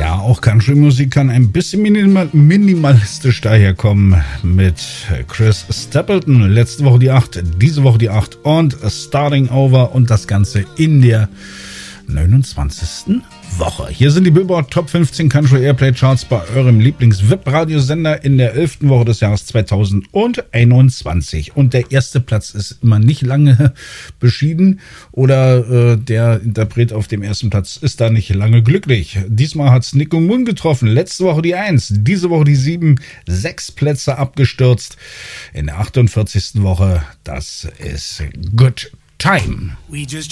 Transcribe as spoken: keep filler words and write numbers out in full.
Ja, auch Country-Musik kann ein bisschen minimal, minimalistisch daherkommen mit Chris Stapleton. Letzte Woche die acht, diese Woche die acht und Starting Over und das Ganze in der neunundzwanzigsten Woche. Hier sind die Billboard Top fünfzehn Country Airplay Charts bei eurem Lieblings-Web-Radiosender in der elften Woche des Jahres zweitausendeinundzwanzig. Und der erste Platz ist immer nicht lange beschieden oder äh, der Interpret auf dem ersten Platz ist da nicht lange glücklich. Diesmal hat es Nico Moon getroffen. Letzte Woche die eins, diese Woche die sieben, sechs Plätze abgestürzt. In der achtundvierzigsten Woche, das ist Good Time. We just